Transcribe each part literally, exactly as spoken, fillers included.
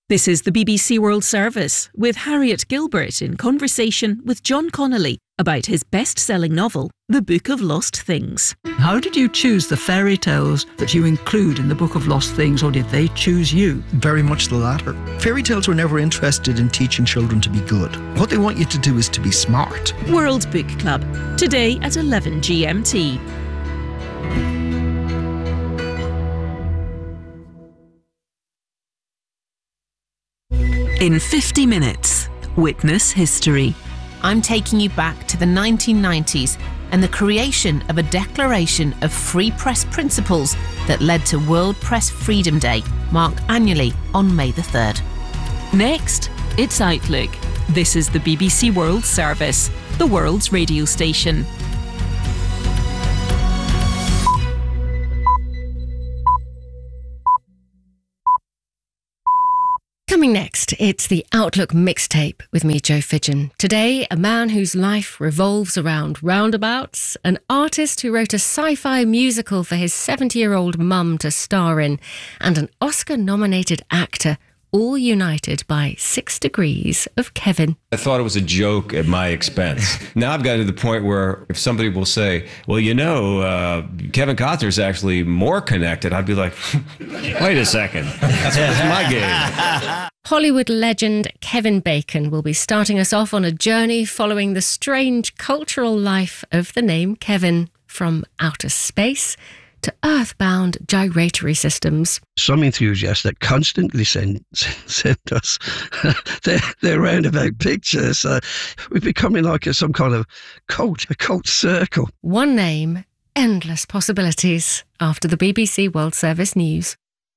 This is the B B C World Service, with Harriet Gilbert in conversation with John Connolly about his best-selling novel, The Book of Lost Things. How did you choose the fairy tales that you include in the Book of Lost Things, or did they choose you? Very much the latter. Fairy tales were never interested in teaching children to be good. What they want you to do is to be smart. World Book Club, today at eleven G M T. In fifty minutes, witness history. I'm taking you back to the nineteen nineties and the creation of a declaration of free press principles that led to World Press Freedom Day, marked annually on May the third. Next, it's Outlook. This is the B B C World Service, the world's radio station. Coming next, it's the Outlook mixtape with me, Jo Fidgen. Today, a man whose life revolves around roundabouts, an artist who wrote a sci-fi musical for his seventy-year-old mum to star in, and an Oscar-nominated actor, all united by six degrees of Kevin. I thought it was a joke at my expense. Now I've gotten to the point where if somebody will say, well, you know, uh, Kevin Costner's actually more connected, I'd be like, wait a second, that's, that's my game. Hollywood legend Kevin Bacon will be starting us off on a journey following the strange cultural life of the name Kevin, from outer space to earthbound gyratory systems. Some enthusiasts that constantly send send us their, their roundabout pictures. Uh, we're becoming like a, some kind of cult, a cult circle. One name, endless possibilities, after the B B C World Service News.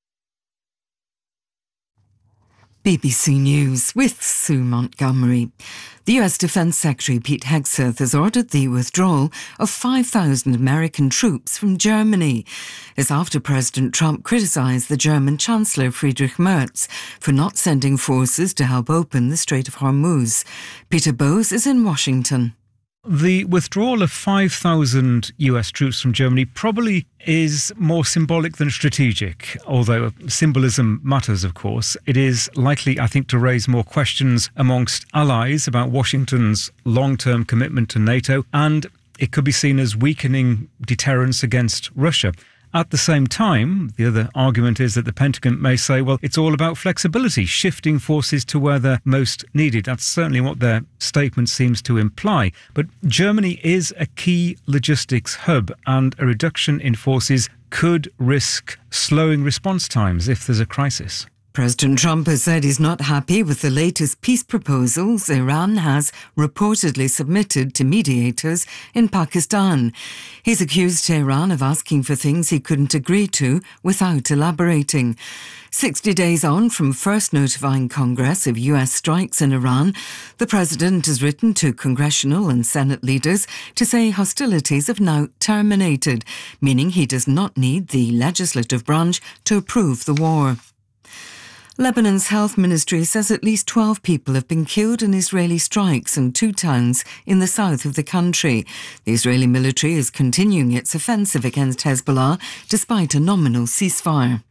B B C News with Sue Montgomery. The U S Defence Secretary Pete Hegseth has ordered the withdrawal of five thousand American troops from Germany. It's after President Trump criticised the German Chancellor Friedrich Merz for not sending forces to help open the Strait of Hormuz. Peter Bowes is in Washington. The withdrawal of five thousand U S troops from Germany probably is more symbolic than strategic, although symbolism matters, of course. It is likely, I think, to raise more questions amongst allies about Washington's long-term commitment to NATO, and it could be seen as weakening deterrence against Russia. At the same time, the other argument is that the Pentagon may say, well, it's all about flexibility, shifting forces to where they're most needed. That's certainly what their statement seems to imply. But Germany is a key logistics hub, and a reduction in forces could risk slowing response times if there's a crisis. President Trump has said he's not happy with the latest peace proposals Iran has reportedly submitted to mediators in Pakistan. He's accused Tehran of asking for things he couldn't agree to without elaborating. Sixty days on from first notifying Congress of U S strikes in Iran, the president has written to congressional and Senate leaders to say hostilities have now terminated, meaning he does not need the legislative branch to approve the war. Lebanon's health ministry says at least twelve people have been killed in Israeli strikes in two towns in the south of the country. The Israeli military is continuing its offensive against Hezbollah despite a nominal ceasefire.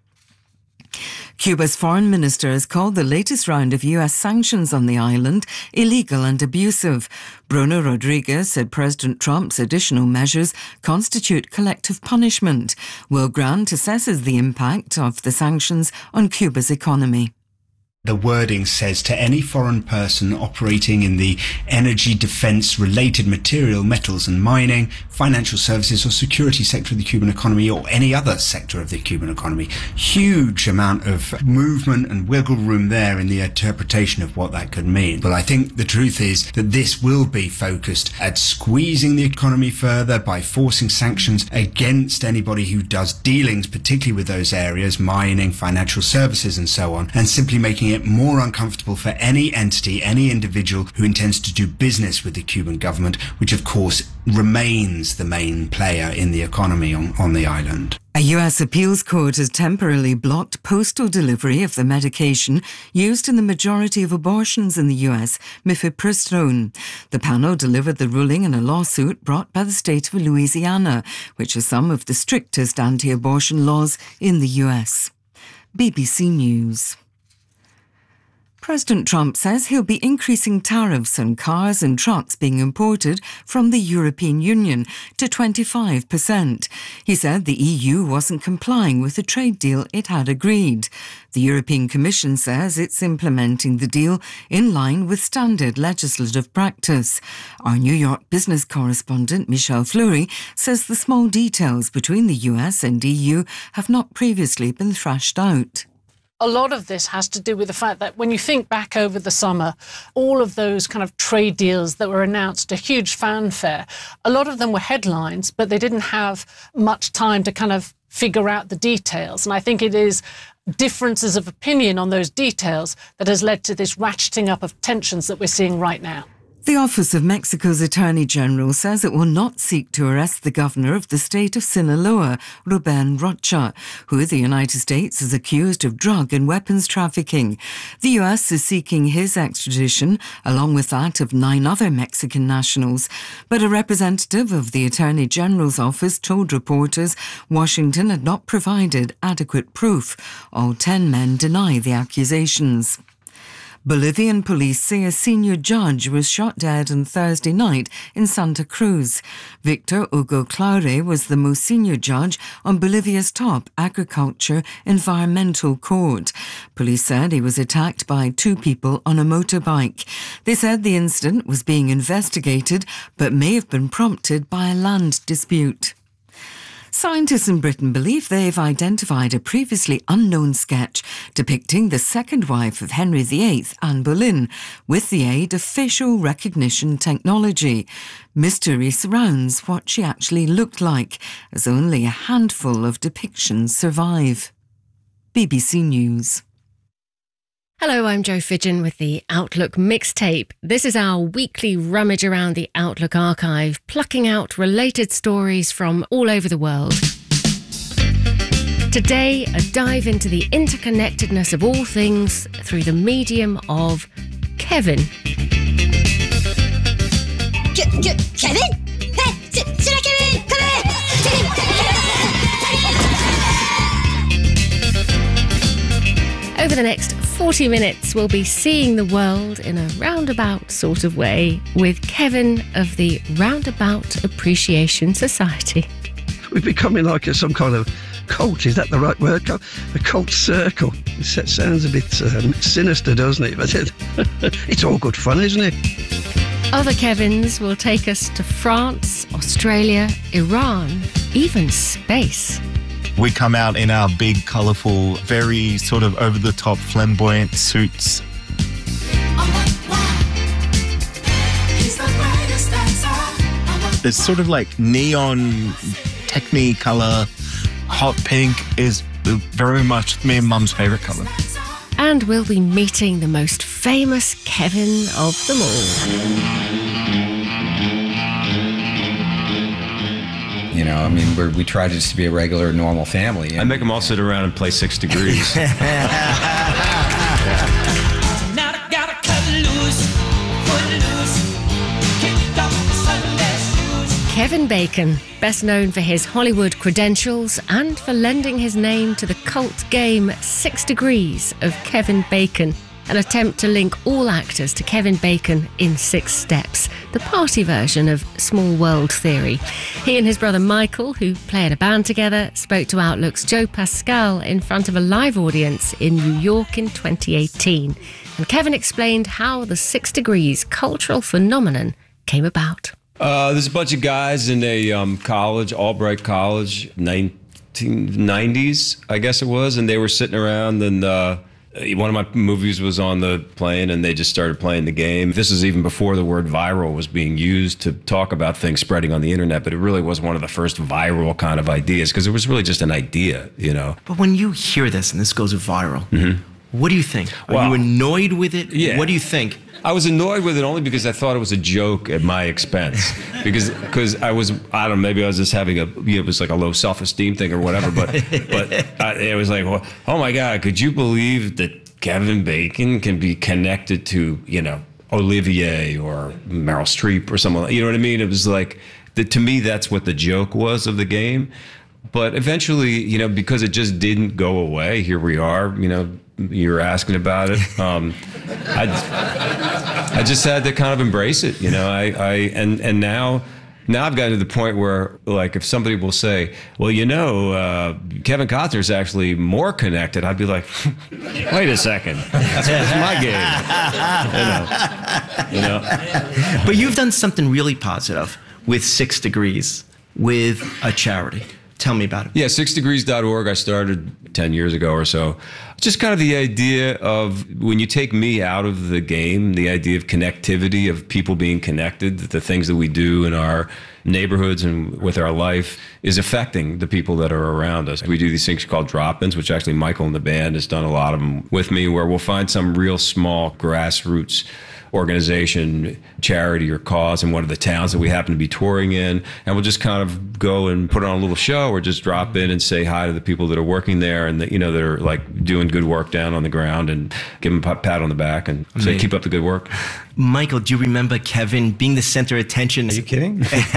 Cuba's foreign minister has called the latest round of U S sanctions on the island illegal and abusive. Bruno Rodriguez said President Trump's additional measures constitute collective punishment. Will Grant assesses the impact of the sanctions on Cuba's economy. The wording says to any foreign person operating in the energy, defence, related material, metals and mining, financial services or security sector of the Cuban economy, or any other sector of the Cuban economy. Huge amount of movement and wiggle room there in the interpretation of what that could mean. But I think the truth is that this will be focused at squeezing the economy further by forcing sanctions against anybody who does dealings, particularly with those areas, mining, financial services and so on, and simply making it more uncomfortable for any entity, any individual who intends to do business with the Cuban government, which of course remains the main player in the economy on, on the island. A U S appeals court has temporarily blocked postal delivery of the medication used in the majority of abortions in the U S, mifepristone. The panel delivered the ruling in a lawsuit brought by the state of Louisiana, which has some of the strictest anti-abortion laws in the U S. B B C News. President Trump says he'll be increasing tariffs on cars and trucks being imported from the European Union to twenty-five percent. He said the E U wasn't complying with the trade deal it had agreed. The European Commission says it's implementing the deal in line with standard legislative practice. Our New York business correspondent Michelle Fleury says the small details between the U S and E U have not previously been thrashed out. A lot of this has to do with the fact that when you think back over the summer, all of those kind of trade deals that were announced to huge fanfare, a lot of them were headlines, but they didn't have much time to kind of figure out the details. And I think it is differences of opinion on those details that has led to this ratcheting up of tensions that we're seeing right now. The Office of Mexico's Attorney General says it will not seek to arrest the governor of the state of Sinaloa, Ruben Rocha, who the United States is accused of drug and weapons trafficking. The U S is seeking his extradition, along with that of nine other Mexican nationals. But a representative of the Attorney General's office told reporters Washington had not provided adequate proof. All ten men deny the accusations. Bolivian police say a senior judge was shot dead on Thursday night in Santa Cruz. Victor Hugo Claure was the most senior judge on Bolivia's top agriculture environmental court. Police said he was attacked by two people on a motorbike. They said the incident was being investigated but may have been prompted by a land dispute. Scientists in Britain believe they've identified a previously unknown sketch depicting the second wife of Henry the Eighth, Anne Boleyn, with the aid of facial recognition technology. Mystery surrounds what she actually looked like, as only a handful of depictions survive. B B C News. Hello, I'm Jo Fidgen with the Outlook Mixtape. This is our weekly rummage around the Outlook archive, plucking out related stories from all over the world. Today, a dive into the interconnectedness of all things through the medium of Kevin. Ke- Ke- Kevin? Hey, c'est, c'est là Kevin! Come here! Over the next forty minutes, we'll be seeing the world in a roundabout sort of way with Kevin of the Roundabout Appreciation Society. We're becoming like a, some kind of cult. Is that the right word? A cult circle. It sounds a bit um, sinister, doesn't it? But it, it's all good fun, isn't it? Other Kevins will take us to France, Australia, Iran, even space. We come out in our big, colourful, very sort of over-the-top, flamboyant suits. It's sort of like neon, technicolor, hot pink is very much me and Mum's favourite colour. And we'll be meeting the most famous Kevin of them all. You know, I mean, we're, we try to just be a regular, normal family. I make them all sit around and play Six Degrees. Kevin Bacon, best known for his Hollywood credentials and for lending his name to the cult game Six Degrees of Kevin Bacon, an attempt to link all actors to Kevin Bacon in Six Steps, the party version of Small World Theory. He and his brother Michael, who play in a band together, spoke to Outlook's Joe Pascal in front of a live audience in New York in twenty eighteen. And Kevin explained how the Six Degrees cultural phenomenon came about. Uh, there's a bunch of guys in a um, college, Albright College, nineteen nineties, I guess it was, and they were sitting around and uh, one of my movies was on the plane and they just started playing the game. This is even before the word viral was being used to talk about things spreading on the internet, but it really was one of the first viral kind of ideas because it was really just an idea, you know. But when you hear this and this goes viral, mm-hmm. what do you think? Are well, you annoyed with it? Yeah. What do you think? I was annoyed with it only because I thought it was a joke at my expense. because because I was, I don't know, maybe I was just having a, you know, it was like a low self-esteem thing or whatever, but but I, it was like, well, oh my God, could you believe that Kevin Bacon can be connected to, you know, Olivier or Meryl Streep or someone, you know what I mean? It was like, the, to me, that's what the joke was of the game. But eventually, you know, because it just didn't go away, here we are, you know, you're asking about it. Um, I, I just had to kind of embrace it, you know. I, I and and now. Now I've gotten to the point where, like, if somebody will say, well, you know, uh, Kevin Costner's actually more connected, I'd be like, wait a second. That's, that's my game. You know, you know. But you've done something really positive with Six Degrees, with a charity. Tell me about it. Yeah, six degrees dot org. I started ten years ago or so. Just kind of the idea of when you take me out of the game, the idea of connectivity, of people being connected, the things that we do in our neighborhoods and with our life is affecting the people that are around us. We do these things called drop-ins, which actually Michael and the band has done a lot of them with me, where we'll find some real small grassroots organization, charity, or cause in one of the towns that we happen to be touring in, and we'll just kind of go and put on a little show or just drop in and say hi to the people that are working there and that, you know, that are like doing good work down on the ground, and give them a pat on the back and say, Amazing. Keep up the good work. Michael, do you remember Kevin being the center of attention? Are you kidding?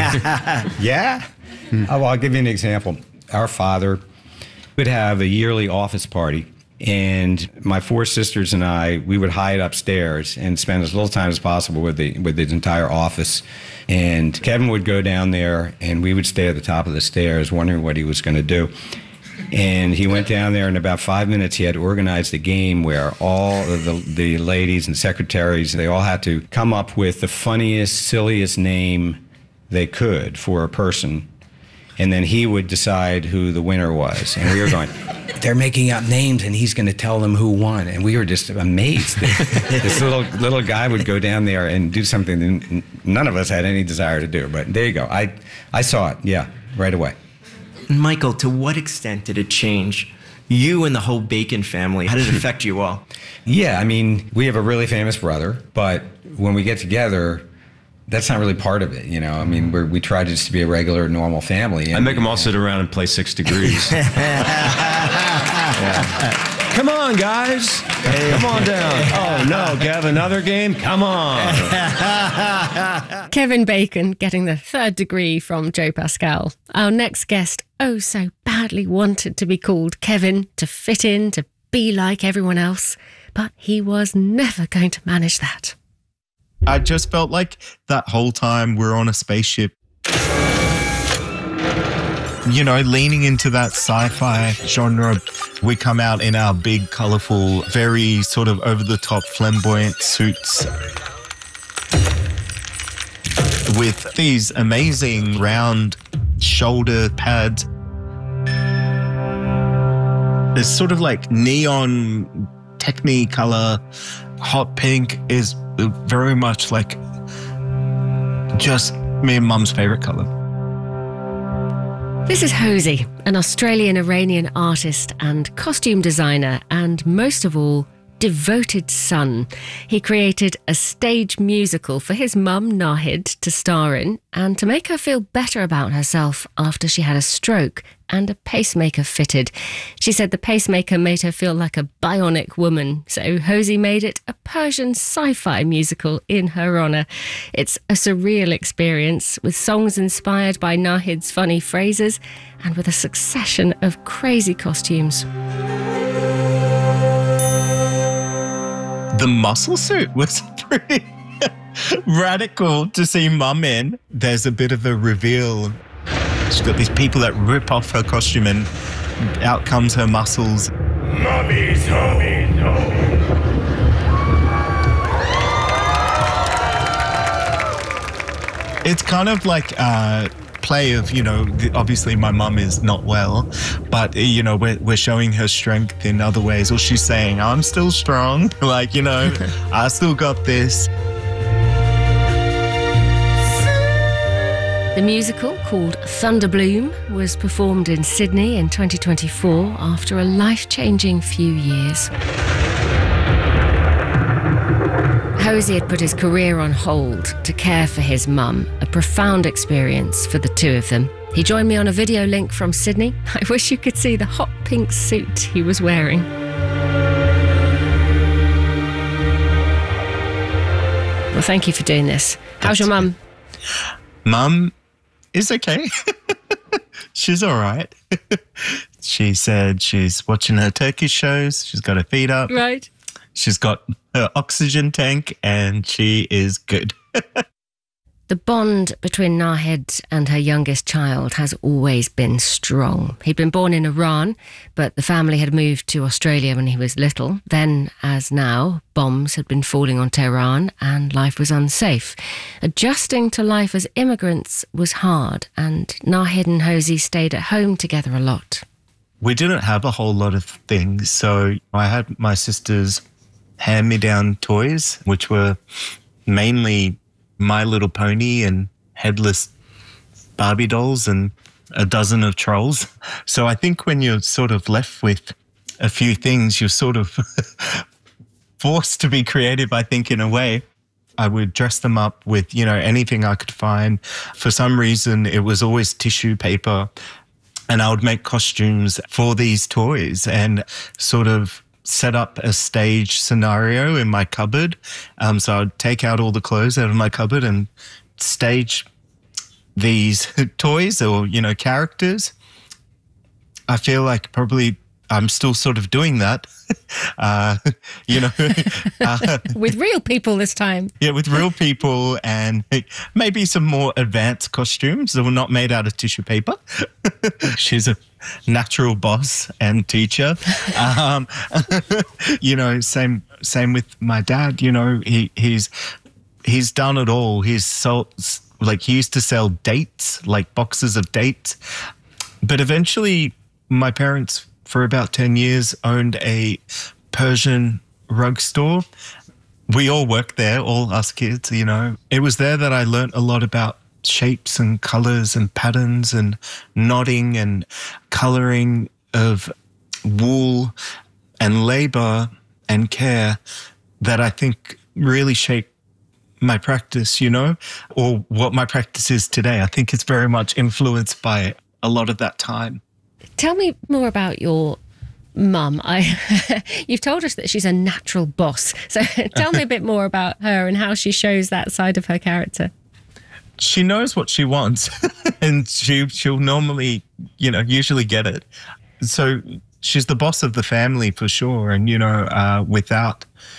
Yeah. Oh, well, I'll give you an example. Our father would have a yearly office party, and my four sisters and I, we would hide upstairs and spend as little time as possible with the with his entire office. And Kevin would go down there, and we would stay at the top of the stairs wondering what he was going to do. And he went down there, in about five minutes, he had organized a game where all of the, the ladies and secretaries, they all had to come up with the funniest, silliest name they could for a person. And then he would decide who the winner was. And we were going, they're making up names, and he's going to tell them who won. And we were just amazed. This little little guy would go down there and do something that none of us had any desire to do. But there you go. I, I saw it, yeah, right away. Michael, to what extent did it change you and the whole Bacon family? How did it affect you all? Yeah, I mean, we have a really famous brother, but when we get together, that's not really part of it, you know. I mean, we're, we try just to be a regular, normal family. And I make them all sit around and play Six Degrees. Yeah. Come on, guys. Hey, come on down. Oh, no, Kev, another game? Come on. Kevin Bacon getting the third degree from Joe Pascal. Our next guest oh so badly wanted to be called Kevin, to fit in, to be like everyone else, but he was never going to manage that. I just felt like that whole time we're on a spaceship, you know, leaning into that sci-fi genre. We come out in our big, colourful, very sort of over-the-top flamboyant suits with these amazing round shoulder pads. It's sort of like neon Technicolor. Hot pink is very much like just me and Mum's favourite colour. This is Hosey, an Australian-Iranian artist and costume designer, and most of all, devoted son. He created a stage musical for his mum, Nahid, to star in, and to make her feel better about herself after she had a stroke and a pacemaker fitted. She said the pacemaker made her feel like a bionic woman, so Hosey made it a Persian sci-fi musical in her honour. It's a surreal experience, with songs inspired by Nahid's funny phrases and with a succession of crazy costumes. The muscle suit was pretty radical to see Mum in. There's a bit of a reveal. She's got these people that rip off her costume and out comes her muscles. Mummy's home. It's kind of like a play of, you know, obviously my mum is not well, but, you know, we're, we're showing her strength in other ways. Or she's saying, I'm still strong. Like, you know, I still got this. The musical, called Thunderbloom, was performed in Sydney in twenty twenty-four after a life-changing few years. Hosey had put his career on hold to care for his mum, a profound experience for the two of them. He joined me on a video link from Sydney. I wish you could see the hot pink suit he was wearing. Well, thank you for doing this. How's your mum? Mum is okay. She's all right. She said she's watching her turkey shows. She's got her feet up. Right. She's got her oxygen tank and she is good. The bond between Nahid and her youngest child has always been strong. He'd been born in Iran, but the family had moved to Australia when he was little. Then, as now, bombs had been falling on Tehran and life was unsafe. Adjusting to life as immigrants was hard, and Nahid and Hosey stayed at home together a lot. We didn't have a whole lot of things, so I had my sister's hand-me-down toys, which were mainly My Little Pony and headless Barbie dolls and a dozen of trolls. So I think when you're sort of left with a few things, you're sort of forced to be creative, I think, in a way. I would dress them up with, you know, anything I could find. For some reason, it was always tissue paper. And I would make costumes for these toys and sort of set up a stage scenario in my cupboard. Um, so I'd take out all the clothes out of my cupboard and stage these toys or, you know, characters. I feel like probably I'm still sort of doing that, uh, you know. uh, with real people this time. Yeah, with real people and maybe some more advanced costumes that were not made out of tissue paper. She's a natural boss and teacher. Um, you know, same same with my dad. You know, he he's he's done it all. He's sold, like he used to sell dates, like boxes of dates. But eventually, my parents, for about ten years, owned a Persian rug store. We all worked there, all us kids, you know. It was there that I learnt a lot about shapes and colours and patterns and knotting and colouring of wool and labour and care that I think really shaped my practice, you know, or what my practice is today. I think it's very much influenced by a lot of that time. Tell me more about your mum. I, you've told us that she's a natural boss. So tell me a bit more about her and how she shows that side of her character. She knows what she wants and she, she'll normally, you know, usually get it. So she's the boss of the family for sure. And, you know, uh, without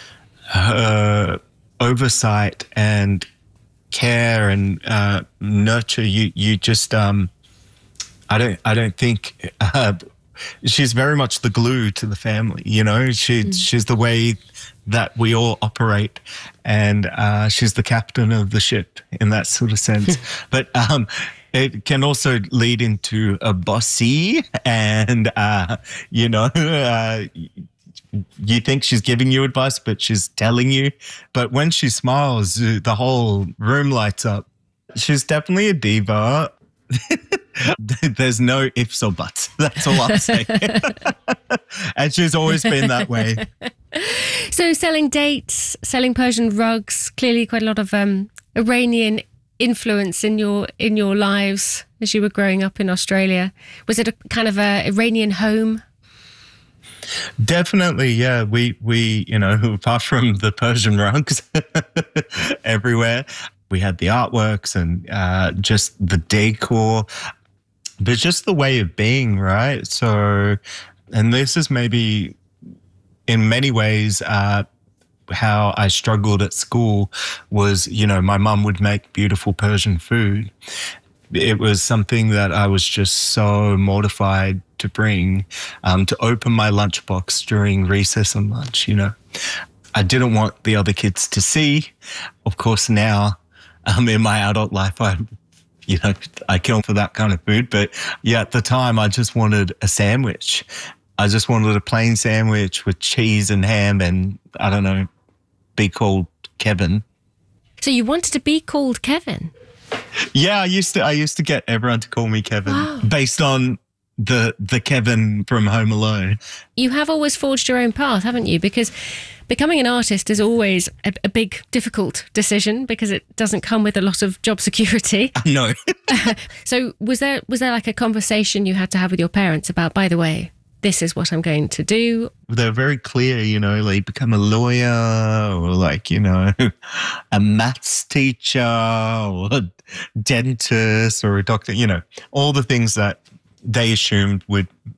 her oversight and care and uh, nurture, you, you just, um, I don't, I don't think, uh, she's very much the glue to the family, you know, she, mm. she's the way that we all operate and uh, she's the captain of the ship in that sort of sense. But um, it can also lead into a bossy and, uh, you know, uh, you think she's giving you advice, but she's telling you. But when she smiles, the whole room lights up. She's definitely a diva. There's no ifs or buts. That's all I'm saying. And she's always been that way. So selling dates, selling Persian rugs, clearly quite a lot of um, Iranian influence in your in your lives as you were growing up in Australia. Was it a kind of a Iranian home? Definitely, yeah. We, we you know, apart from the Persian rugs everywhere, we had the artworks and uh, just the decor, but just the way of being, right? So, and this is maybe in many ways uh, how I struggled at school was, you know, my mum would make beautiful Persian food. It was something that I was just so mortified to bring, um, to open my lunchbox during recess and lunch, you know. I didn't want the other kids to see. Of course, now, Um, in my adult life, I, you know, I kill for that kind of food. But yeah, at the time, I just wanted a sandwich. I just wanted a plain sandwich with cheese and ham and, I don't know, be called Kevin. So you wanted to be called Kevin? Yeah, I used to. I used to get everyone to call me Kevin wow. based on the the Kevin from Home Alone. You have always forged your own path, haven't you? Because becoming an artist is always a, a big, difficult decision because it doesn't come with a lot of job security. No. So was there was there like a conversation you had to have with your parents about, by the way, this is what I'm going to do? They're very clear, you know, like become a lawyer or like, you know, a maths teacher or a dentist or a doctor, you know, all the things that they assumed would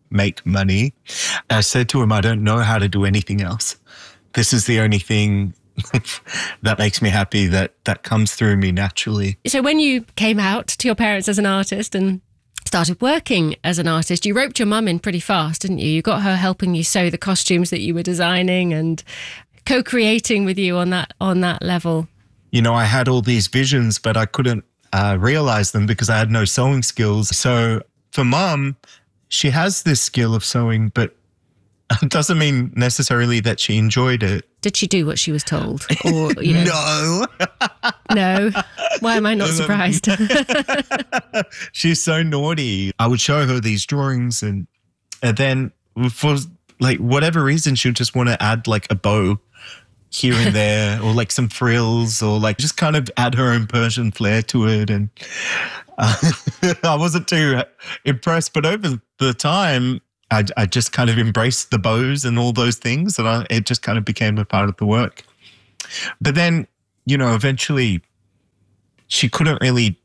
make money. I said to him, I don't know how to do anything else. This is the only thing that makes me happy, that, that comes through me naturally. So when you came out to your parents as an artist and started working as an artist, you roped your mum in pretty fast, didn't you? You got her helping you sew the costumes that you were designing and co-creating with you on that on that level. You know, I had all these visions, but I couldn't uh, realize them because I had no sewing skills. So for Mum, she has this skill of sewing, but it doesn't mean necessarily that she enjoyed it. Did she do what she was told? Or, you know, no. No. Why am I not surprised? She's so naughty. I would show her these drawings, and and then for like whatever reason, she'd just want to add like a bow here and there, or like some frills, or like just kind of add her own Persian flair to it. And uh, I wasn't too impressed, but over the time, I, I just kind of embraced the bows and all those things, and I, it just kind of became a part of the work. But then, you know, eventually she couldn't really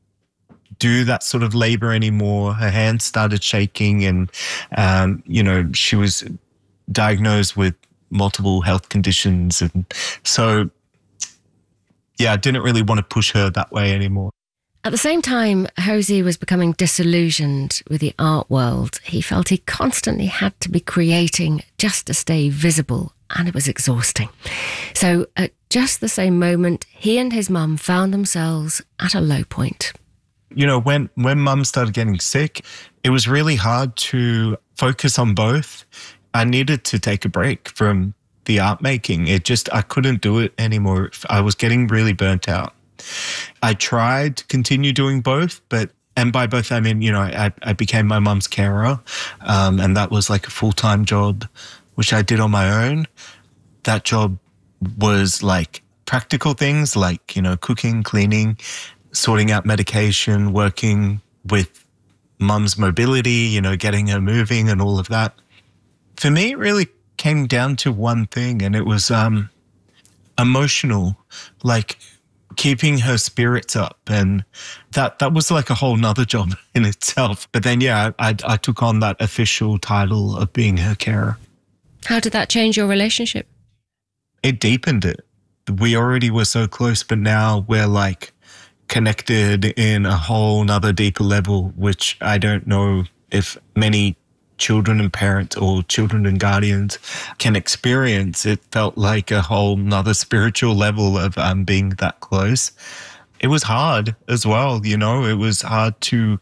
do that sort of labor anymore. Her hands started shaking, and, um, you know, she was diagnosed with multiple health conditions. And so, yeah, I didn't really want to push her that way anymore. At the same time, Jose was becoming disillusioned with the art world. He felt he constantly had to be creating just to stay visible, and it was exhausting. So at just the same moment, he and his mum found themselves at a low point. You know, when, when Mum started getting sick, it was really hard to focus on both. I needed to take a break from the art making. It just, I couldn't do it anymore. I was getting really burnt out. I tried to continue doing both, but, and by both I mean, you know, I, I became my mum's carer, um, and that was like a full-time job, which I did on my own. That job was like practical things like, you know, cooking, cleaning, sorting out medication, working with mum's mobility, you know, getting her moving and all of that. For me, it really came down to one thing, and it was um, emotional, like keeping her spirits up. And that that was like a whole nother job in itself. But then, yeah, I, I, I took on that official title of being her carer. How did that change your relationship? It deepened it. We already were so close, but now we're like connected in a whole nother deeper level, which I don't know if many children and parents or children and guardians can experience. It felt like a whole nother spiritual level of um, being that close. It was hard as well, you know, it was hard to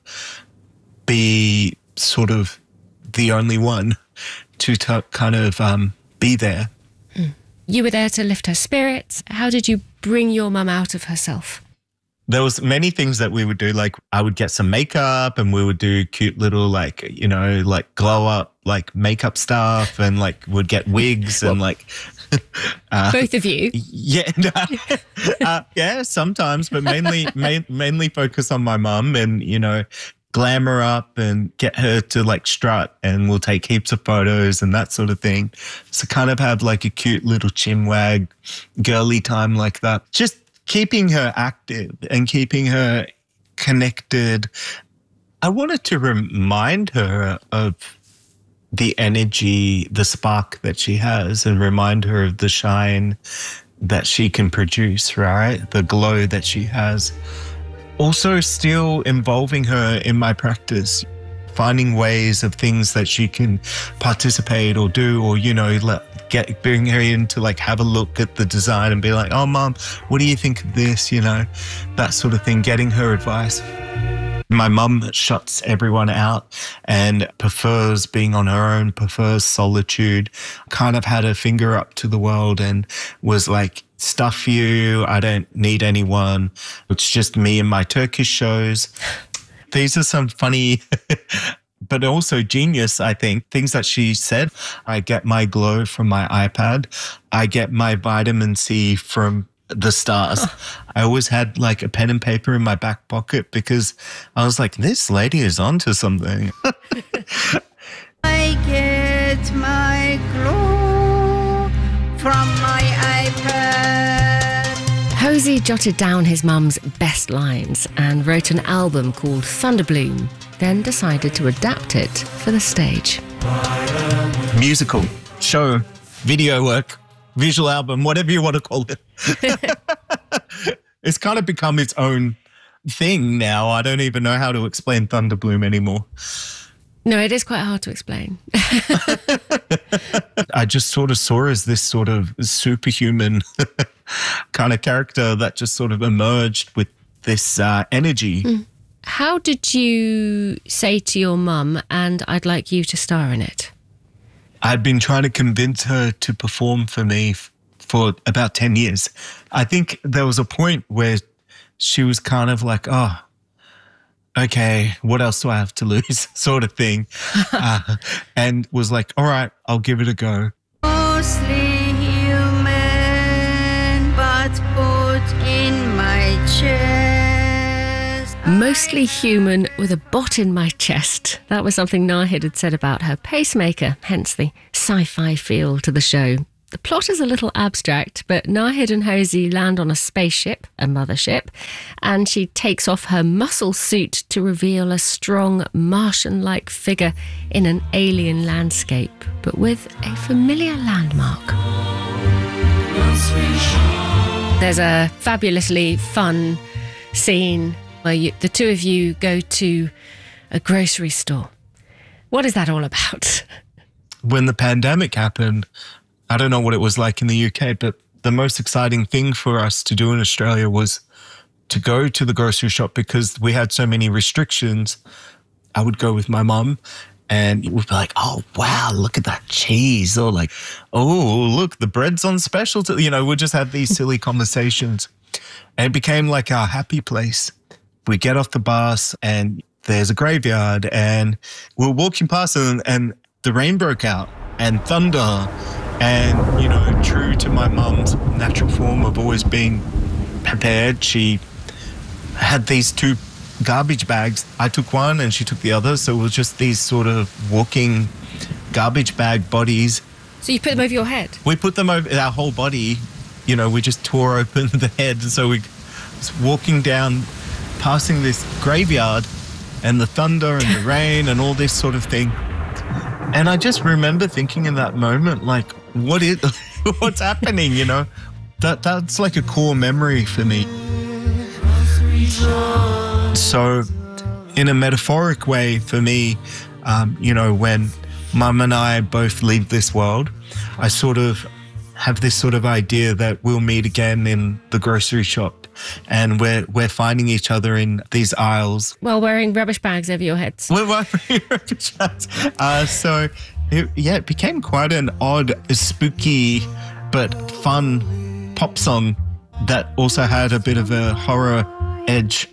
be sort of the only one to t- kind of um, be there. Mm. You were there to lift her spirits. How did you bring your mum out of herself? There was many things that we would do. Like I would get some makeup, and we would do cute little like, you know, like glow up, like makeup stuff, and like would get wigs and like. Uh, Both of you? Yeah. uh, yeah, sometimes, but mainly, ma- mainly focus on my mum and, you know, glam her up and get her to like strut, and we'll take heaps of photos and that sort of thing. So kind of have like a cute little chinwag girly time like that. Just keeping her active and keeping her connected. I wanted to remind her of the energy, the spark that she has, and remind her of the shine that she can produce, right? The glow that she has. Also still involving her in my practice, finding ways of things that she can participate or do, or, you know, let, get bring her in to like have a look at the design and be like, oh, Mum, what do you think of this? You know, that sort of thing, getting her advice. My mum shuts everyone out and prefers being on her own, prefers solitude, kind of had her finger up to the world and was like, stuff you, I don't need anyone. It's just me and my Turkish shows. These are some funny, but also genius, I think, things that she said. I get my glow from my iPad. I get my vitamin C from the stars. Oh. I always had like a pen and paper in my back pocket because I was like, this lady is onto something. I get my glow from my iPad. Jose jotted down his mum's best lines and wrote an album called Thunderbloom. then decided to adapt it for the stage. Musical, show, video work, visual album, whatever you want to call it. It's kind of become its own thing now. I don't even know how to explain Thunderbloom anymore. No, it is quite hard to explain. I just sort of saw her as this sort of superhuman kind of character that just sort of emerged with this uh, energy. Mm. How did you say to your mum, and I'd like you to star in it? I'd been trying to convince her to perform for me f- for about ten years. I think there was a point where she was kind of like, oh, okay, what else do I have to lose, sort of thing. uh, and was like, all right, I'll give it a go. Mostly human, but put in my chest. Mostly human with a bot in my chest. That was something Nahid had said about her pacemaker, hence the sci-fi feel to the show. The plot is a little abstract, but Nahid and Hosey land on a spaceship, a mothership, and she takes off her muscle suit to reveal a strong Martian-like figure in an alien landscape, but with a familiar landmark. There's a fabulously fun scene where you, the two of you go to a grocery store. What is that all about? When the pandemic happened, I don't know what it was like in the U K, but the most exciting thing for us to do in Australia was to go to the grocery shop because we had so many restrictions. I would go with my mum and it would be like, oh, wow, look at that cheese. Or like, oh, look, the bread's on special. To, you know, we'd just have these silly conversations. And it became like our happy place. We get off the bus and there's a graveyard and we're walking past and, and the rain broke out and thunder. And, you know, true to my mum's natural form of always being prepared, she had these two garbage bags. I took one and she took the other. So it was just these sort of walking garbage bag bodies. So you put them over your head? We put them over our whole body. You know, we just tore open the head. So we was walking down, passing this graveyard and the thunder and the rain and all this sort of thing. And I just remember thinking in that moment, like, what is, what's happening, you know? That That's like a core memory for me. So in a metaphoric way for me, um, you know, when Mum and I both leave this world, I sort of have this sort of idea that we'll meet again in the grocery shop and we're we're finding each other in these aisles. While wearing rubbish bags over your heads. We're wearing rubbish bags. Uh, so, it, yeah, it became quite an odd, spooky, but fun pop song that also had a bit of a horror edge.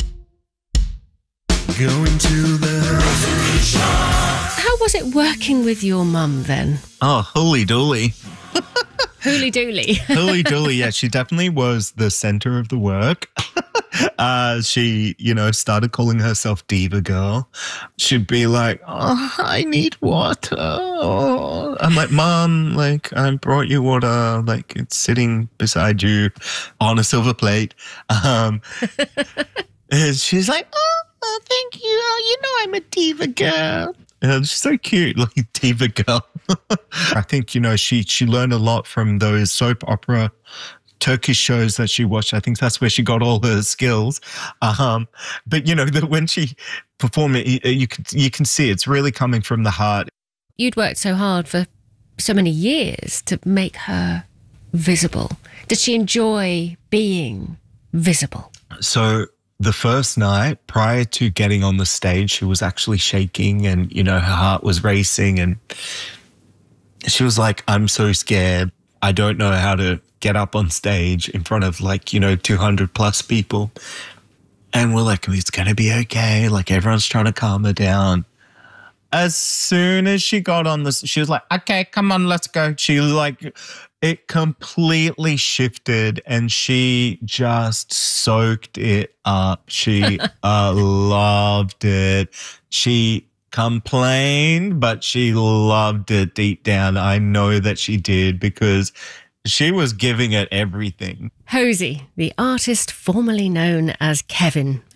Going to the grocery shop. How was it working with your mum then? Oh, holy dooly. Hooly dooly. Hooly dooly, yeah. She definitely was the center of the work. uh, she, you know, started calling herself Diva Girl. She'd be like, oh, I need water. Oh. I'm like, Mom, like, I brought you water. Like, it's sitting beside you on a silver plate. Um, and she's like, oh, oh, thank you. Oh, you know I'm a Diva Girl. And she's so cute, like Diva Girl. I think, you know, she she learned a lot from those soap opera Turkish shows that she watched. I think that's where she got all her skills. Um, but, you know, that when she performed it, you can, you can see it's really coming from the heart. You'd worked so hard for so many years to make her visible. Did she enjoy being visible? So the first night, prior to getting on the stage, she was actually shaking and, you know, her heart was racing and she was like, I'm so scared. I don't know how to get up on stage in front of like, you know, two hundred plus people. And we're like, it's going to be okay. Like everyone's trying to calm her down. As soon as she got on this, she was like, okay, come on, let's go. She like, it completely shifted and she just soaked it up. She uh, loved it. She complained, but she loved it deep down. I know that she did because she was giving it everything. Hosey, the artist formerly known as Kevin,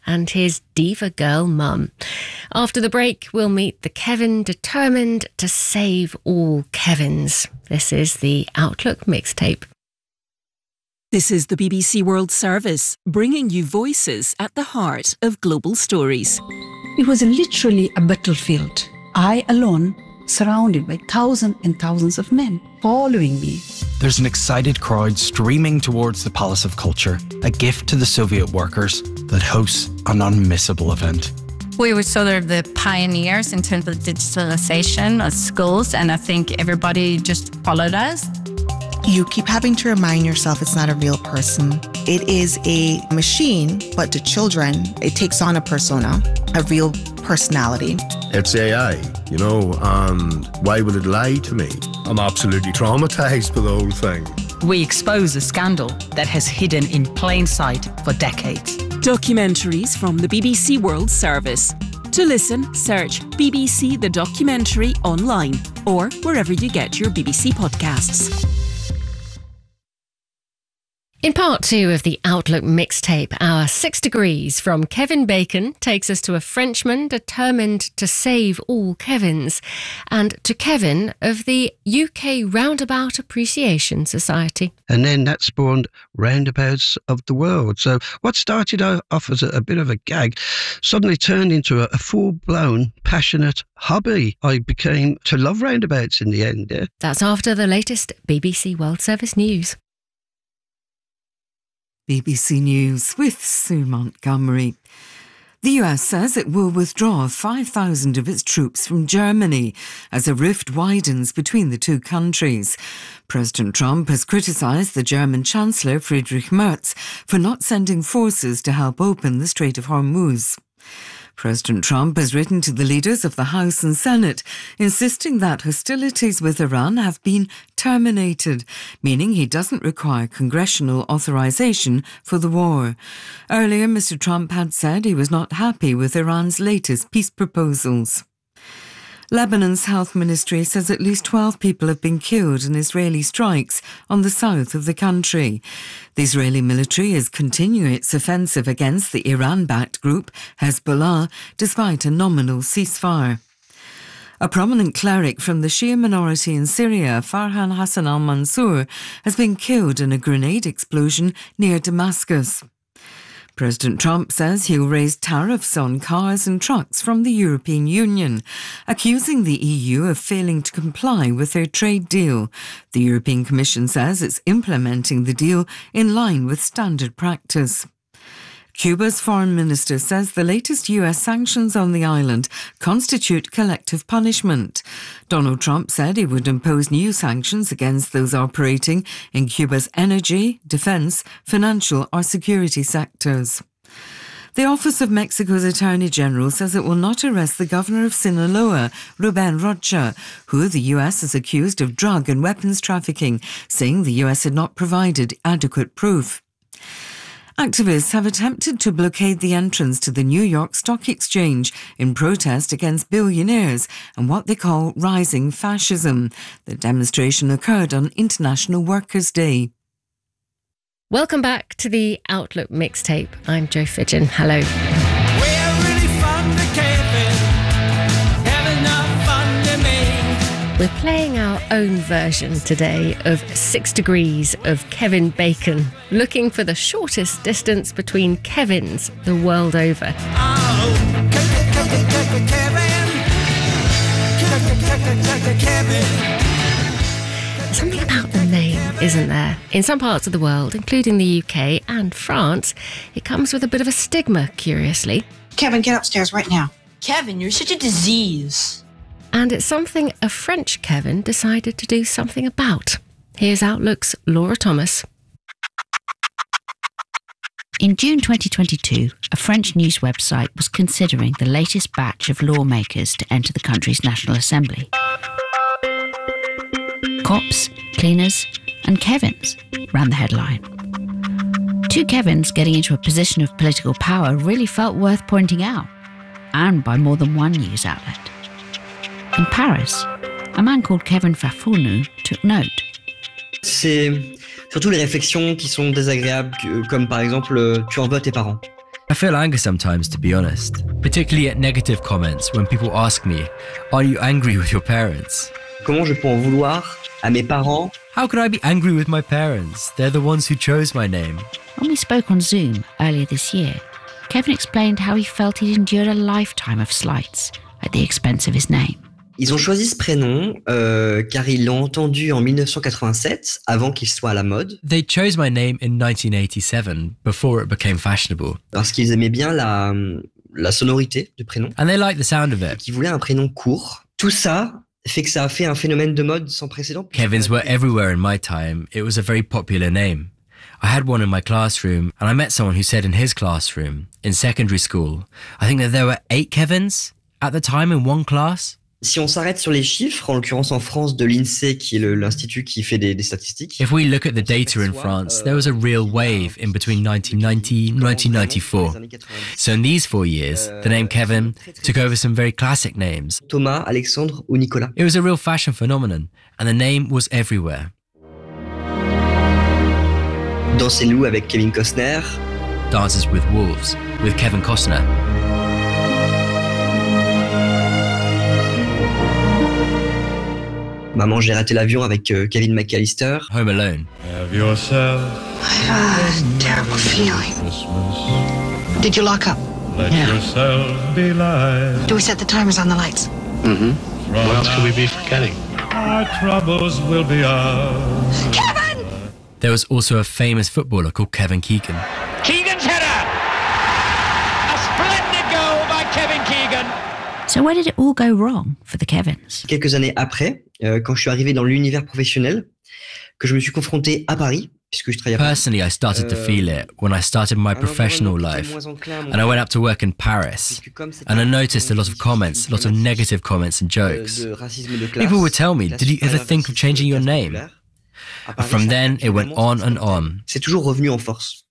and his diva girl mum. After the break, we'll meet the Kevin determined to save all Kevins. This is the Outlook Mixtape. This is the B B C World Service, bringing you voices at the heart of global stories. It was literally a battlefield. I alone, surrounded by thousands and thousands of men following me. There's an excited crowd streaming towards the Palace of Culture, a gift to the Soviet workers that hosts an unmissable event. We were sort of the pioneers in terms of digitalization of schools, and I think everybody just followed us. You keep having to remind yourself it's not a real person. It is a machine, but to children, it takes on a persona, a real personality. It's A I, you know, and why would it lie to me? I'm absolutely traumatized by the whole thing. We expose a scandal that has hidden in plain sight for decades. Documentaries from the B B C World Service. To listen, search B B C The Documentary online or wherever you get your B B C podcasts. In part two of the Outlook Mixtape, our Six Degrees from Kevin Bacon takes us to a Frenchman determined to save all Kevins, and to Kevin of the U K Roundabout Appreciation Society. And then that spawned Roundabouts of the World. So what started off as a, a bit of a gag suddenly turned into a, a full-blown, passionate hobby. I became to love roundabouts in the end, yeah. That's after the latest B B C World Service news. B B C News with Sue Montgomery. The U S says it will withdraw five thousand of its troops from Germany as a rift widens between the two countries. President Trump has criticised the German Chancellor Friedrich Merz for not sending forces to help open the Strait of Hormuz. President Trump has written to the leaders of the House and Senate, insisting that hostilities with Iran have been terminated, meaning he doesn't require congressional authorization for the war. Earlier, Mister Trump had said he was not happy with Iran's latest peace proposals. Lebanon's health ministry says at least twelve people have been killed in Israeli strikes on the south of the country. The Israeli military is continuing its offensive against the Iran-backed group Hezbollah, despite a nominal ceasefire. A prominent cleric from the Shia minority in Syria, Farhan Hassan al-Mansour, has been killed in a grenade explosion near Damascus. President Trump says he'll raise tariffs on cars and trucks from the European Union, accusing the E U of failing to comply with their trade deal. The European Commission says it's implementing the deal in line with standard practice. Cuba's foreign minister says the latest U S sanctions on the island constitute collective punishment. Donald Trump said he would impose new sanctions against those operating in Cuba's energy, defense, financial or security sectors. The Office of Mexico's Attorney General says it will not arrest the governor of Sinaloa, Ruben Rocha, who the U S has accused of drug and weapons trafficking, saying the U S had not provided adequate proof. Activists have attempted to blockade the entrance to the New York Stock Exchange in protest against billionaires and what they call rising fascism. The demonstration occurred on International Workers' Day. Welcome back to the Outlook Mixtape. I'm Jo Fidgen. Hello. We're playing our own version today of Six Degrees of Kevin Bacon, looking for the shortest distance between Kevins the world over. Oh, There's something about the name, isn't there? In some parts of the world, including the U K and France, it comes with a bit of a stigma, curiously. Kevin, get upstairs right now. Kevin, you're such a disease. And it's something a French Kevin decided to do something about. Here's Outlook's Laura Thomas. In June twenty twenty-two, a French news website was considering the latest batch of lawmakers to enter the country's National Assembly. Cops, cleaners, and Kevins ran the headline. Two Kevins getting into a position of political power really felt worth pointing out, and by more than one news outlet. In Paris, a man called Kevin Fafournou took note. C'est surtout les réflexions qui sont désagréables, comme par exemple, tu en veux à tes parents. I feel anger sometimes, to be honest, particularly at negative comments when people ask me, are you angry with your parents? Comment je peux en vouloir à mes parents? How could I be angry with my parents? They're the ones who chose my name. When we spoke on Zoom earlier this year, Kevin explained how he felt he'd endured a lifetime of slights at the expense of his name. Ils ont choisi ce prénom euh, car ils l'ont entendu en mille neuf cent quatre-vingt-sept, avant qu'il soit à la mode. They chose my name in nineteen eighty-seven, before it became fashionable. Parce qu'ils aimaient bien la, la sonorité du prénom. And they liked the sound of it. Ils voulaient un prénom court. Tout ça fait que ça a fait un phénomène de mode sans précédent. Kevins were everywhere in my time. It was a very popular name. I had one in my classroom, and I met someone who said in his classroom, in secondary school, I think that there were eight Kevins at the time in one class. Si on s'arrête sur les chiffres, en l'occurrence en France de l'INSEE, qui est le, l'institut qui fait des, des statistiques. If we look at the data in France, there was a real wave in between nineteen ninety and nineteen ninety-four. So in these four years, the name Kevin took over some very classic names. Thomas, Alexandre ou Nicolas. It was a real fashion phenomenon, and the name was everywhere. Danse et loup avec Kevin Costner. Dances with Wolves with Kevin Costner. Maman, j'ai raté l'avion avec euh, Kevin McAllister. Home Alone. Have yourself I have a terrible feeling. Christmas. Did you lock up? Let Yeah. yourself be light. Do we set the timers on the lights? Mm-hmm. What else could we be forgetting? Our troubles will be ours. Kevin! There was also a famous footballer called Kevin Keegan. Keegan's header! A splendid goal by Kevin Keegan. So where did it all go wrong for the Kevins? Quelques années après, euh, quand je suis arrivé dans l'univers professionnel, que je me suis confronté à Paris, puisque je travaillais à Paris. Personally, I started to feel it when I started my professional life, and I went up to work in Paris, and I noticed a lot of comments, a lot of negative comments and jokes. People would tell me, did you ever think of changing your name? And from then, it went on and on. C'est toujours revenu en force.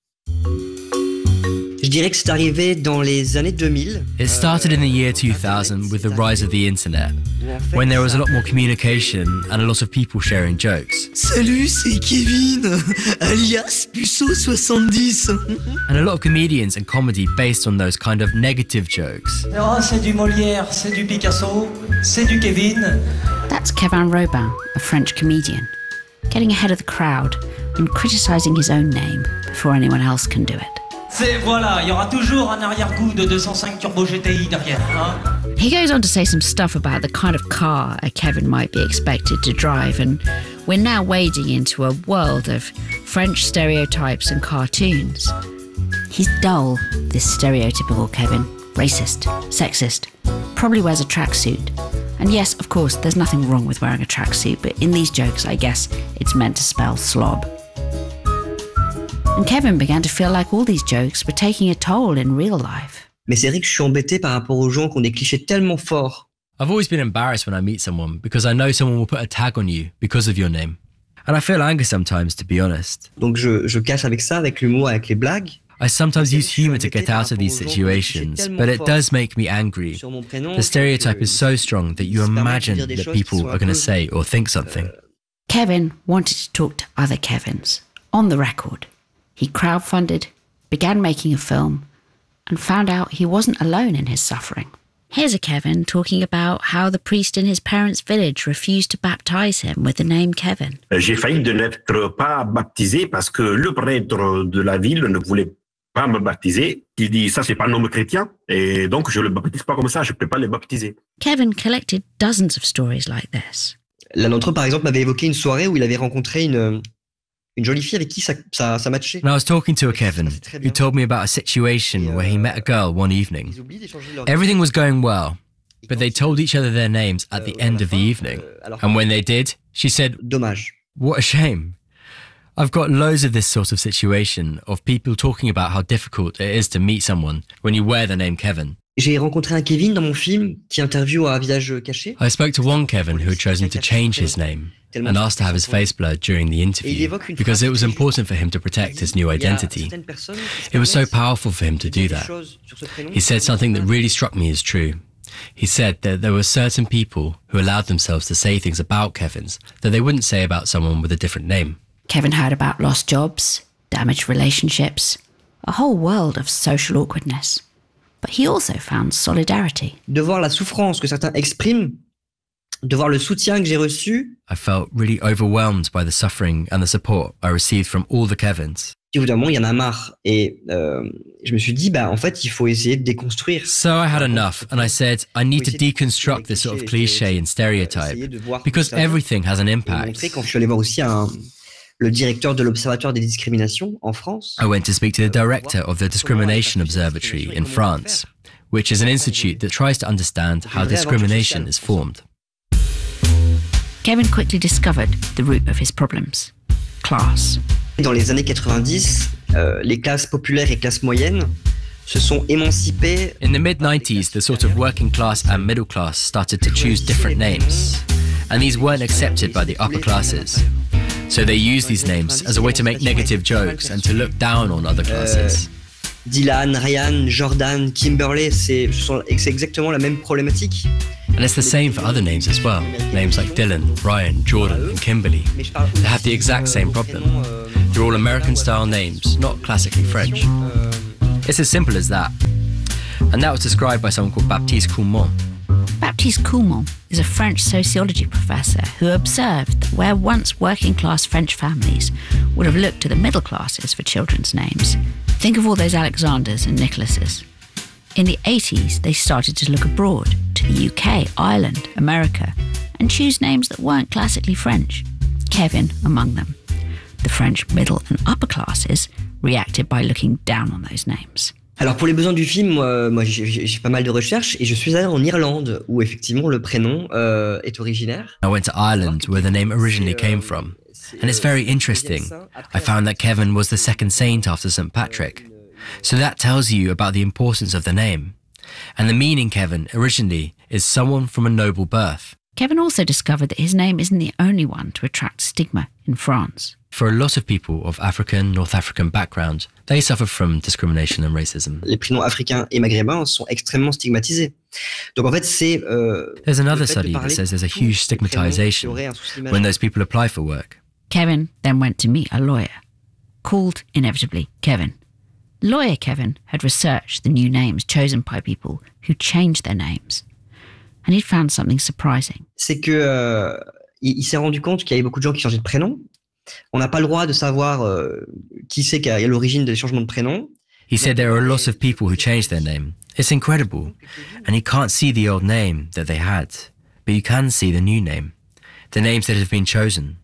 Je dirais que c'est arrivé dans les années deux mille. It started in the year two thousand with the rise of the internet, when there was a lot more communication and a lot of people sharing jokes. Salut, c'est Kevin, alias Puceau soixante-dix. And a lot of comedians and comedy based on those kind of negative jokes. Oh, c'est du Molière, c'est du Picasso, c'est du Kevin. That's Kevin Robin, a French comedian, getting ahead of the crowd and criticising his own name before anyone else can do it. C'est voilà, il y aura toujours un arrière-goût de deux cent cinq Turbo G T I derrière, hein? He goes on to say some stuff about the kind of car a Kevin might be expected to drive, and we're now wading into a world of French stereotypes and cartoons. He's dull, this stereotypical Kevin. Racist, sexist, probably wears a tracksuit. And yes, of course, there's nothing wrong with wearing a tracksuit, but in these jokes, I guess it's meant to spell slob. And Kevin began to feel like all these jokes were taking a toll in real life. Mais c'est vrai que je suis embêté par rapport aux gens qui ont des clichés tellement forts. I've always been embarrassed when I meet someone because I know someone will put a tag on you because of your name. And I feel anger sometimes, to be honest. Donc je, je cache avec ça, avec l'humour, avec les blagues. I sometimes use humor to get out of these situations, but it does make me angry. The stereotype is so strong that you imagine that people are going to say or think something. Kevin wanted to talk to other Kevins, on the record. He crowdfunded, began making a film, and found out he wasn't alone in his suffering. Here's a Kevin talking about how the priest in his parents' village refused to baptize him with the name Kevin. J'ai failli de n'être pas baptisé parce que le prêtre de la ville ne voulait pas me baptiser. Il dit, ça c'est pas un nom chrétien, et donc je le baptise pas comme ça, je peux pas le baptiser. Kevin collected dozens of stories like this. L'un d'entre eux, par exemple, m'avait évoqué une soirée où il avait rencontré une... une jolie fille avec qui ça, ça, ça matchait. And I was talking to a Kevin who told me about a situation where he met a girl one evening. Everything was going well, but they told each other their names at the end of the evening. And when they did, she said, Dommage. What a shame. I've got loads of this sort of situation, of people talking about how difficult it is to meet someone when you wear the name Kevin. J'ai rencontré un Kevin dans mon film qui interviewe à visage caché. I spoke to one Kevin who had chosen to change his name and asked to have his face blurred during the interview because it was important for him to protect his new identity. It was so powerful for him to do that. He said something that really struck me as true. He said that there were certain people who allowed themselves to say things about Kevins that they wouldn't say about someone with a different name. Kevin heard about lost jobs, damaged relationships, a whole world of social awkwardness. But he also found solidarity. De voir la souffrance que certains expriment, de voir le soutien que j'ai reçu. I felt really overwhelmed by the suffering and the support I received from all the Kevins. Au bout d'un moment, il y en a marre. Et euh, je me suis dit, bah, en fait, il faut essayer de déconstruire. So I had enough, and I said, I need to deconstruct this sort of cliché and stereotype, because everything has an impact. Quand je suis allé voir aussi un, le directeur de l'Observatoire des discriminations en France. I went to speak to the director of the Discrimination Observatory in France, which is an institute that tries to understand how discrimination is formed. Kevin quickly discovered the root of his problems: class. Dans les années quatre-vingt-dix, euh, les classes populaires et classes moyennes se sont émancipées. In the mid nineties, the sort of working class and middle class started to choose different names, and these weren't accepted by the upper classes. So they used these names as a way to make negative jokes and to look down on other classes. Euh, Dylan, Ryan, Jordan, Kimberley, c'est, c'est exactement la même problématique. And it's the same for other names as well. Names like Dylan, Ryan, Jordan, and Kimberly. They have the exact same problem. They're all American-style names, not classically French. It's as simple as that. And that was described by someone called Baptiste Coulmont. Baptiste Coulmont is a French sociology professor who observed that where once working-class French families would have looked to the middle classes for children's names, think of all those Alexanders and Nicholases. In the eighties, they started to look abroad, to the U K, Ireland, America, and choose names that weren't classically French, Kevin among them. The French middle and upper classes reacted by looking down on those names. Alors pour les besoins du film, moi, moi j'ai, j'ai pas mal de recherches et je suis allé en Irlande où effectivement le prénom euh, est originaire. I went to Ireland where the name originally came from, and it's very interesting. I found that Kevin was the second saint after Saint Patrick. So that tells you about the importance of the name. And the meaning Kevin originally is someone from a noble birth. Kevin also discovered that his name isn't the only one to attract stigma in France. For a lot of people of African, North African background, they suffer from discrimination and racism. Les prénoms africains et maghrébins sont extrêmement stigmatisés. Donc en fait, c'est euh, There's another study that says there's a huge stigmatization when those people apply for work. Kevin then went to meet a lawyer, called inevitably Kevin. Lawyer Kevin had researched the new names chosen by people who changed their names, and he'd found something surprising. C'est que euh, il, il s'est rendu compte qu'il y avait beaucoup de gens qui changeaient de prénom. On n'a pas le droit de savoir euh, qui c'est qui a l'origine des changements de prénom. He said there are a lot of people who changed their name. It's incredible, and you can't see the old name that they had, but you can see the new name, the names that have been chosen.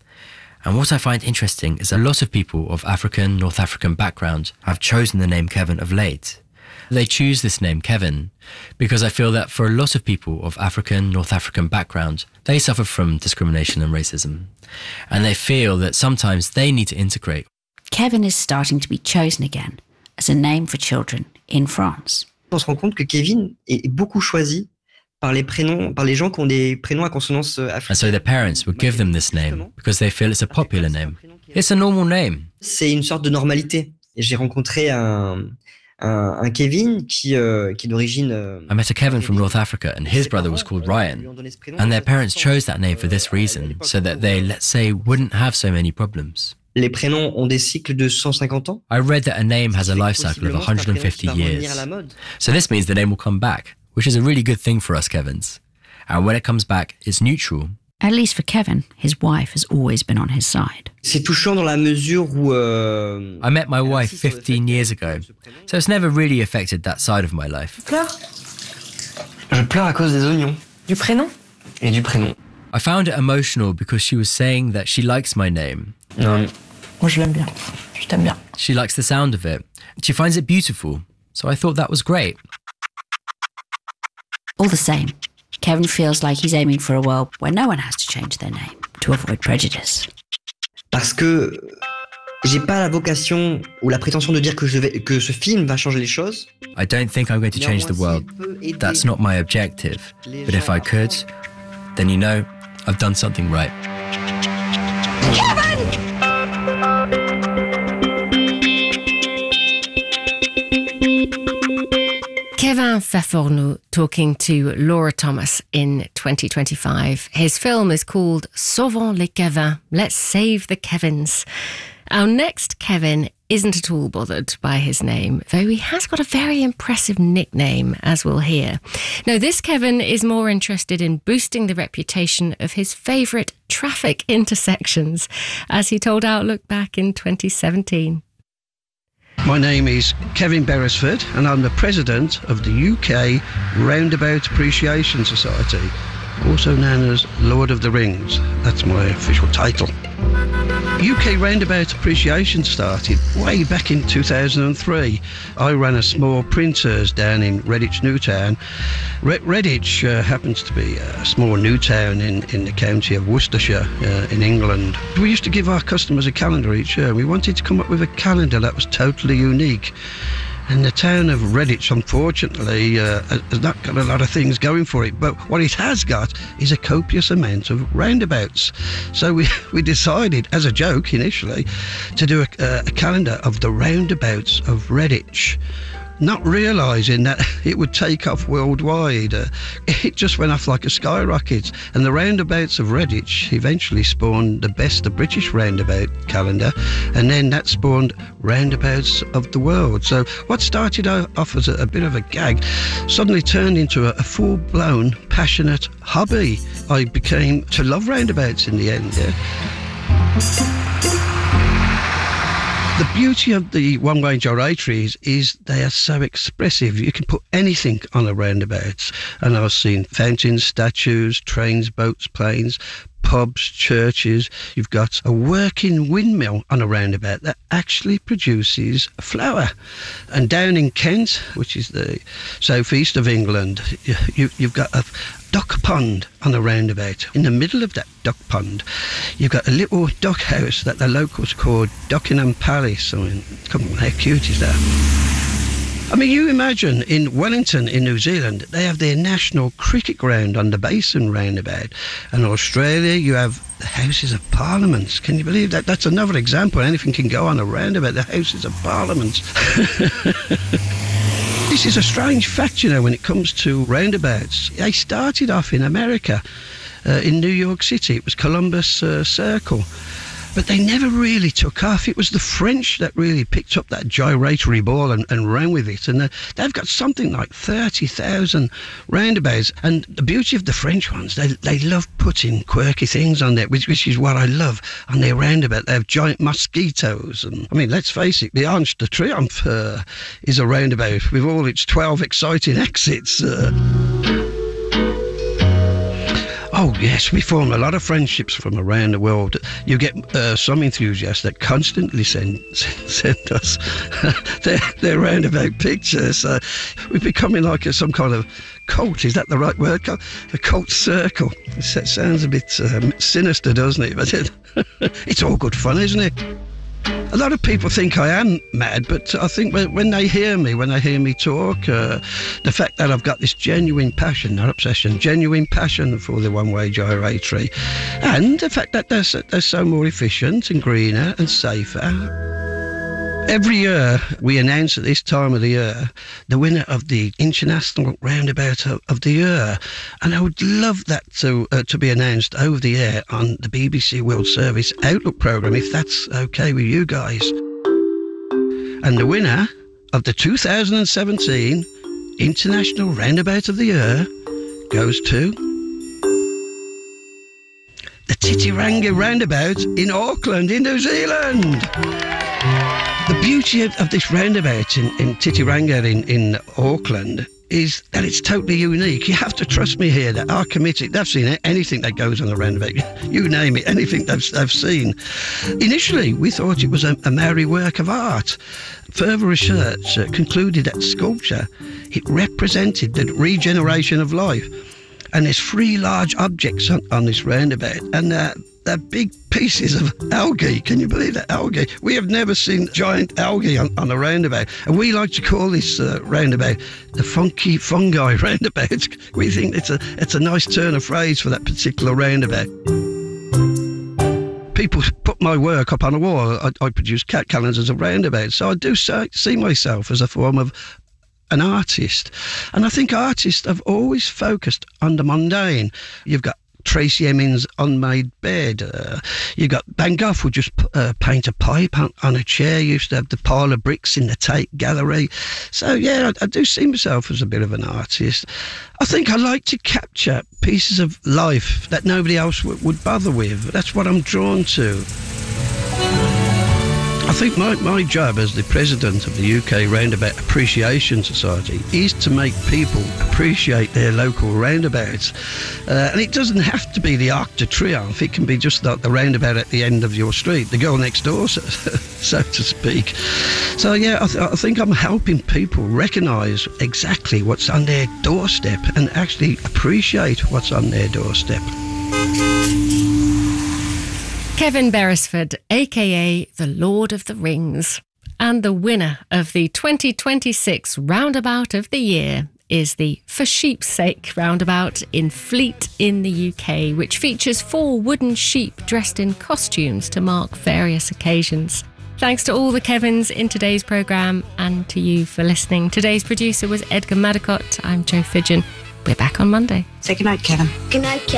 And what I find interesting is a lot of people of African, North African background have chosen the name Kevin of late. They choose this name Kevin because I feel that for a lot of people of African, North African background, they suffer from discrimination and racism. And they feel that sometimes they need to integrate. Kevin is starting to be chosen again as a name for children in France. On se rend compte que Kevin est beaucoup choisi par les prénoms, par les gens qui ont des prénoms à consonance africaine. And so their parents would give them this name because they feel it's a popular name. It's a normal name. C'est une sorte de normalité. Et j'ai rencontré un, un, un Kevin qui, euh, qui est d'origine. Euh, I met a Kevin from North Africa and his brother was called Ryan. And their parents chose that name for this reason, so that they, let's say, wouldn't have so many problems. Les prénoms ont des cycles de cent cinquante ans. I read that a name has a life cycle of one hundred fifty years. So this means the name will come back, which is a really good thing for us Kevins. And when it comes back, it's neutral. At least for Kevin, his wife has always been on his side. C'est touchant dans la mesure où euh, I met my wife fifteen years ago, so it's never really affected that side of my life. Tu pleures? Je pleure à cause des oignons. Du prénom? Et du prénom. I found it emotional because she was saying that she likes my name. Non, moi je l'aime bien. Je t'aime bien. She likes the sound of it. She finds it beautiful. So I thought that was great. All the same, Kevin feels like he's aiming for a world where no one has to change their name to avoid prejudice. Parce que j'ai pas la vocation ou la prétention de dire que, je vais, que ce film va changer les choses. I don't think I'm going to change the world. That's not my objective. But if I could, then you know, I've done something right. Kevin! Kevin Fafornou talking to Laura Thomas in twenty twenty-five. His film is called Sauvons les Kevins. Let's save the Kevins. Our next Kevin isn't at all bothered by his name, though he has got a very impressive nickname, as we'll hear. Now, this Kevin is more interested in boosting the reputation of his favourite traffic intersections, as he told Outlook back in twenty seventeen. My name is Kevin Beresford, and I'm the president of the U K Roundabout Appreciation Society, also known as Lord of the Rings. That's my official title. U K Roundabout Appreciation started way back in two thousand three. I ran a small printers down in Redditch Newtown. Re- Redditch uh, happens to be a small new town in, in the county of Worcestershire uh, in England. We used to give our customers a calendar each year. We wanted to come up with a calendar that was totally unique. And the town of Redditch, unfortunately, uh, has not got a lot of things going for it. But what it has got is a copious amount of roundabouts. So we, we decided, as a joke initially, to do a, a calendar of the roundabouts of Redditch, not realising that it would take off worldwide. Uh, it just went off like a skyrocket. And the roundabouts of Redditch eventually spawned the Best of British Roundabout calendar, and then that spawned Roundabouts of the World. So what started off as a, a bit of a gag suddenly turned into a, a full-blown, passionate hobby. I became to love roundabouts in the end, yeah. The beauty of the one-way gyrators is they are so expressive. You can put anything on a roundabout. And I've seen fountains, statues, trains, boats, planes, pubs, churches. You've got a working windmill on a roundabout that actually produces flour. And down in Kent, which is the southeast of England, you, you've got a duck pond on a roundabout. In the middle of that duck pond, you've got a little duck house that the locals call Duckingham Palace. I mean, come on, how cute is that? I mean, you imagine in Wellington, in New Zealand, they have their national cricket ground on the Basin roundabout. And in Australia, you have the Houses of Parliament. Can you believe that? That's another example. Anything can go on a roundabout, the Houses of Parliament. This is a strange fact, you know, when it comes to roundabouts. They started off in America, uh, in New York City. It was Columbus uh, Circle. But they never really took off. It was the French that really picked up that gyratory ball and, and ran with it. And uh, they've got something like thirty thousand roundabouts. And the beauty of the French ones, they they love putting quirky things on there, which, which is what I love on their roundabout. They have giant mosquitoes. And I mean, let's face it, the Arc de Triomphe uh, is a roundabout with all its twelve exciting exits. Uh, Oh, yes, we form a lot of friendships from around the world. You get uh, some enthusiasts that constantly send send, send us their, their roundabout pictures. Uh, we're becoming like a, some kind of cult. Is that the right word? A cult circle. It sounds a bit um, sinister, doesn't it? But it, it's all good fun, isn't it? A lot of people think I am mad, but I think when they hear me, when they hear me talk, uh, the fact that I've got this genuine passion, not obsession, genuine passion for the one-way gyratory, and the fact that they're so, they're so more efficient and greener and safer. Every year we announce at this time of the year the winner of the International Roundabout of, of the Year, and I would love that to uh, to be announced over the air on the B B C World Service Outlook programme, if that's okay with you guys. And the winner of the two thousand seventeen International Roundabout of the Year goes to the Titiranga Roundabout in Auckland, in New Zealand. The beauty of, of this roundabout in, in Titiranga in, in Auckland is that it's totally unique. You have to trust me here that our committee, they've seen anything that goes on the roundabout. You name it, anything they've, they've seen. Initially, we thought it was a, a merry work of art. Further research uh, concluded that sculpture, it represented the regeneration of life. And there's three large objects on, on this roundabout. And uh, they're big pieces of algae. Can you believe that? Algae. We have never seen giant algae on, on a roundabout. And we like to call this uh, roundabout the funky fungi roundabout. We think it's a it's a nice turn of phrase for that particular roundabout. People put my work up on a wall. I, I produce cat calendars of roundabouts. So I do say, see myself as a form of an artist. And I think artists have always focused on the mundane. You've got Tracy Emin's Unmade Bed. Uh, you got Van Gogh would just uh, paint a pipe on, on a chair. You used to have the pile of bricks in the Tate Gallery. So, yeah, I, I do see myself as a bit of an artist. I think I like to capture pieces of life that nobody else w- would bother with. That's what I'm drawn to. I think my, my job as the president of the U K Roundabout Appreciation Society is to make people appreciate their local roundabouts. Uh, and it doesn't have to be the Arc de Triomphe. It can be just like the roundabout at the end of your street, the girl next door, so, so to speak. So, yeah, I, th- I think I'm helping people recognise exactly what's on their doorstep and actually appreciate what's on their doorstep. Kevin Beresford, a k a the Lord of the Rings. And the winner of the twenty twenty-six Roundabout of the Year is the For Sheep's Sake roundabout in Fleet in the U K, which features four wooden sheep dressed in costumes to mark various occasions. Thanks to all the Kevins in today's programme and to you for listening. Today's producer was Edgar Madicott. I'm Jo Fidgen. We're back on Monday. Say goodnight, Kevin. Good night, Kevin.